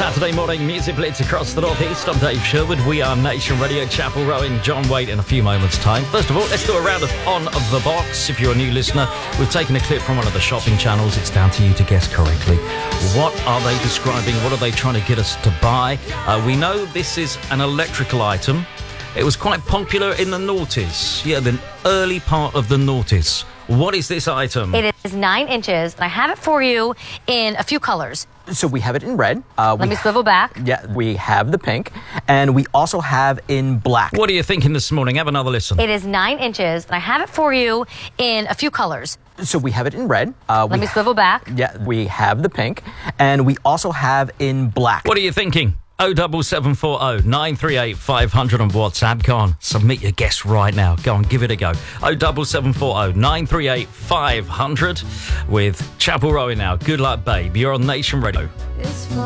Saturday morning music blitz across the northeast. I'm Dave Sherwood. We are Nation Radio, Chapel Row in John Waite in a few moments' time. First of all, let's do a round of On the Box. If you're a new listener, we've taken a clip from one of the shopping channels. It's down to you to guess correctly. What are they describing? What are they trying to get us to buy? We know this is an electrical item. It was quite popular in the noughties. Yeah, the early part of the noughties. What is this item? It is 9 inches. I have it for you in a few colors. So we have it in red. Let me swivel back. Yeah, we have the pink. And we also have in black. What are you thinking this morning? Have another listen. It is 9 inches. I have it for you in a few colors. So we have it in red. Let me swivel back. Yeah, we have the pink. And we also have in black. What are you thinking? 07740 938 500 on WhatsApp. Go on, submit your guess right now. Go on, give it a go. 07740 938 500 with Chapel Row now. Good luck, babe. You're on Nation Radio.